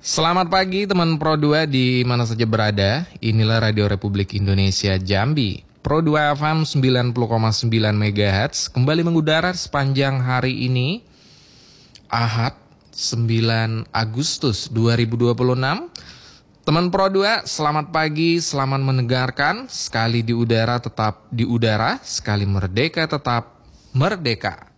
Selamat pagi teman Pro 2 di mana saja berada. Inilah Radio Republik Indonesia Jambi. Pro 2 FM 90,9 MHz kembali mengudara sepanjang hari ini. Ahad 9 Agustus 2026. Teman Pro 2, selamat pagi, selamat mendengarkan. Sekali di udara tetap di udara, sekali merdeka tetap merdeka.